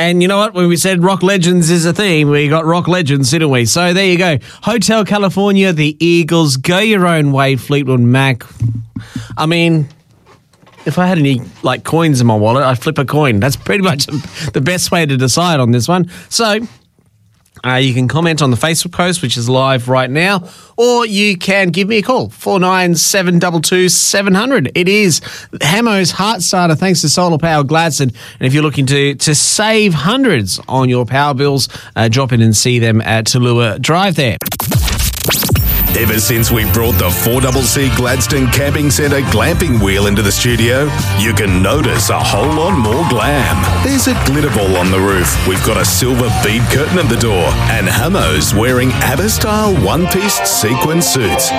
And you know what? When we said Rock Legends is a theme, we got Rock Legends, didn't we? So there you go. Hotel California, the Eagles, Go Your Own Way, Fleetwood Mac. I mean, if I had any coins in my wallet, I'd flip a coin. That's pretty much the best way to decide on this one. So you can comment on the Facebook post, which is live right now, or you can give me a call, 4972 700. It is Hamo's Heart Starter, thanks to Solar Power Gladstone. And if you're looking to save hundreds on your power bills, drop in and see them at Tallulah Drive there. Ever since we brought the 4CC Gladstone Camping Centre glamping wheel into the studio, you can notice a whole lot more glam. There's a glitter ball on the roof, we've got a silver bead curtain at the door, and Hamo's wearing ABBA-style one-piece sequin suits.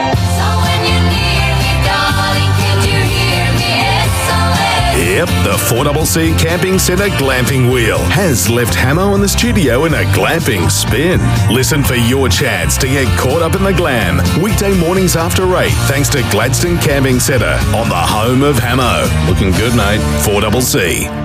Yep, the 4CC Camping Centre glamping wheel has left Hamo in the studio in a glamping spin. Listen for your chance to get caught up in the glam. Weekday mornings after 8, thanks to Gladstone Camping Centre on the home of Hamo. Looking good, mate. 4CC.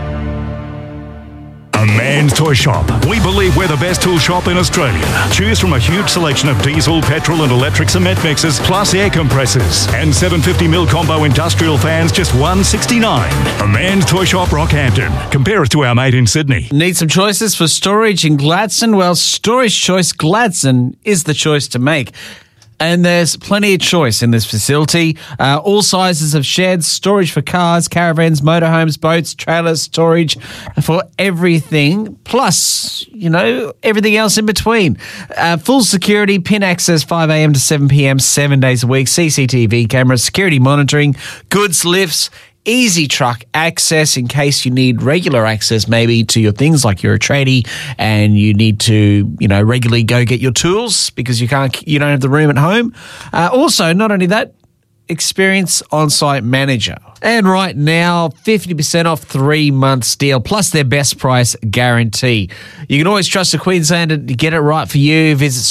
A Man's Toy Shop. We believe we're the best tool shop in Australia. Choose from a huge selection of diesel, petrol and electric cement mixers, plus air compressors. And 750mm combo industrial fans, just $169. A Man's Toy Shop, Rockhampton. Compare us to our mate in Sydney. Need some choices for storage in Gladstone? Well, Storage Choice Gladstone is the choice to make. And there's plenty of choice in this facility. All sizes of sheds, storage for cars, caravans, motorhomes, boats, trailers, storage for everything. Plus, everything else in between. Full security, pin access, 5 a.m. to 7 p.m, 7 days a week, CCTV cameras, security monitoring, goods lifts, easy truck access in case you need regular access maybe to your things, like you're a tradie and you need to, regularly go get your tools because you don't have the room at home. Also, not only that, experienced on-site manager. And right now, 50% off 3 months deal, plus their best price guarantee. You can always trust a Queenslander to get it right for you. Visit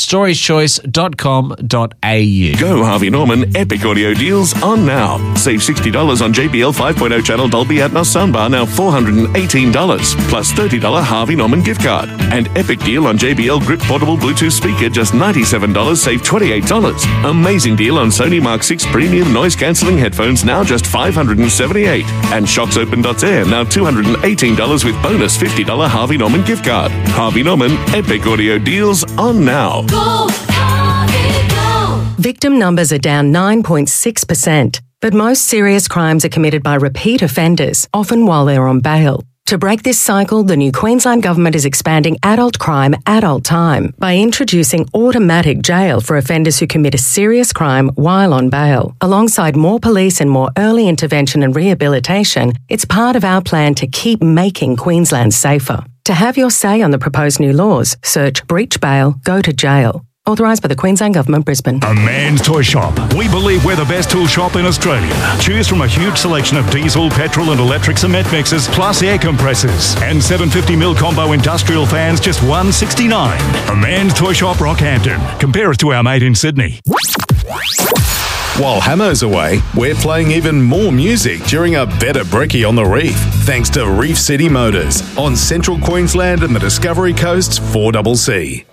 storagechoice.com.au. Go Harvey Norman Epic Audio deals on now. Save $60 on JBL 5.0 channel Dolby Atmos soundbar, now $418, plus $30 Harvey Norman gift card. And epic deal on JBL Grip portable Bluetooth speaker, just $97, save $28. Amazing deal on Sony Mark 6 premium noise cancelling headphones, now just $578. And ShocksOpen.air, now $218 with bonus $50 Harvey Norman gift card. Harvey Norman Epic Audio deals on now. Go, Harvey, go. Victim numbers are down 9.6%, but most serious crimes are committed by repeat offenders, often while they're on bail. To break this cycle, the new Queensland Government is expanding adult crime, adult time by introducing automatic jail for offenders who commit a serious crime while on bail. Alongside more police and more early intervention and rehabilitation, it's part of our plan to keep making Queensland safer. To have your say on the proposed new laws, search breach bail, go to jail. Authorised by the Queensland Government, Brisbane. A Man's Toy Shop. We believe we're the best tool shop in Australia. Choose from a huge selection of diesel, petrol and electric cement mixers, plus air compressors. And 750mm combo industrial fans, just $169. A Man's Toy Shop, Rockhampton. Compare us to our mate in Sydney. While Hamo's away, we're playing even more music during a better brekkie on the reef, thanks to Reef City Motors on Central Queensland and the Discovery Coast's 4CC.